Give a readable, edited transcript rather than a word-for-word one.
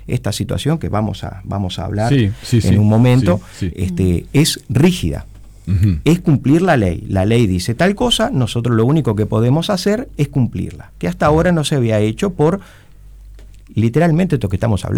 esta situación que vamos a hablar en un momento, es rígida. Uh-huh. Es cumplir la ley. La ley dice tal cosa, nosotros lo único que podemos hacer es cumplirla, que hasta ahora no se había hecho por literalmente esto que estamos hablando.